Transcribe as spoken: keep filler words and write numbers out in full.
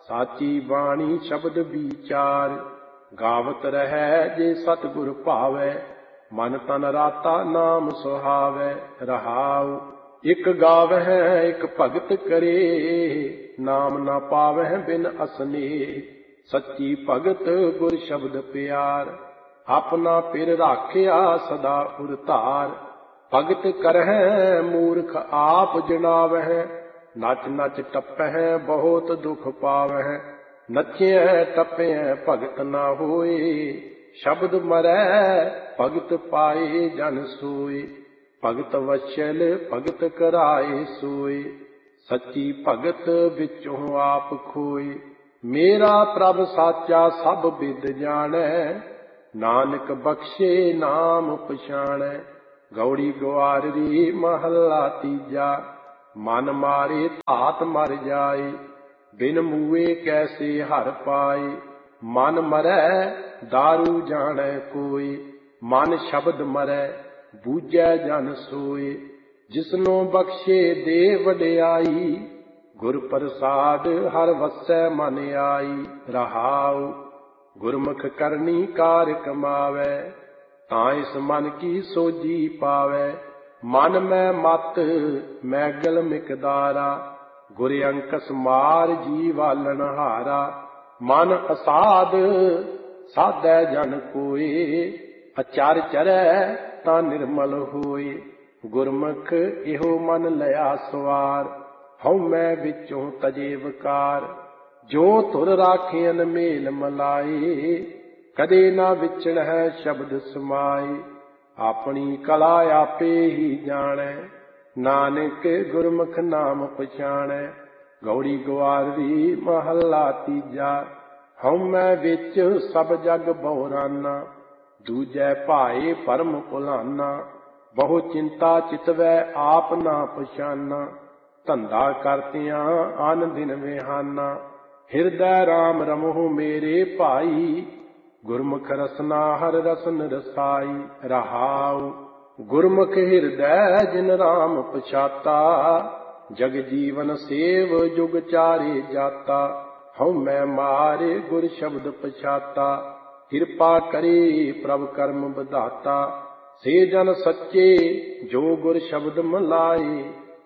साची बाणी शब्द विचार। गावत रहे जे सतगुर भावै, मन तन राता नाम सुहावै। रहाऊ एक गावै एक भगत करे, नाम ना पावै बिन असने। सच्ची भगत गुर शब्द प्यार, अपना पिर राखिया सदा उरतार। भगत करहै मूर्ख आप जनावह, नच नच टपह बहुत दुख पावह। नचिय टपय भगत ना होए, शब्द मरै भगत पाए जन सोए। भगत वत्सल भगत कराए सोए, सच्ची भगत विचों आप खोए। मेरा प्रभ साचा सब बिद जानै, नानक बख्शे नाम पछाणै। गौड़ी ग्वाररी महला तीजा, मन मारे धात मर जाए। बिन मुए कैसे हर पाए, मन मरै दारू जानै कोई। मन शब्द मरै बूझै जन सोए, जिसनों बख्शे दे वडियाई। गुर प्रसाद हर वसै मन आई। रहाऊ गुरमुख करनी कार कमावै, तां इस मन की सोजी पावै। मन में मत मैगल मिकदारा, गुर अंकस मार जीवालन हारा। मन असाध साधै जन कोए, अचार चरै तां निर्मल होए। गुरमुख इहो मन लिया सवार, हउमै विचों तजे विकार। जो तुर राखियन मेल मलाए, कदे ना विचण है शब्द समाए। अपनी कला आपे ही जानै, नानक गुरमुख नाम पछाणै। गौड़ी ग्वारवी महला तीजा, हउमै विच सब जग बहुराना। दूजै भाए परम भुलाना, बहु चिंता चितवै आप ना पछाना। धंधा करतियां आन दिन विहाना, हिरदै राम रमहु मेरे भाई। गुरमुख रसना हर रसन रसाई। रहाऊ गुरमुख हिरदै जिन राम पछाता, जग जीवन सेव जुग चारे जाता। हउमै मारे गुर शब्द पछाता, किरपा करे प्रभ कर्म विधाता। से जन सच्चे जो गुर शब्द मलाए,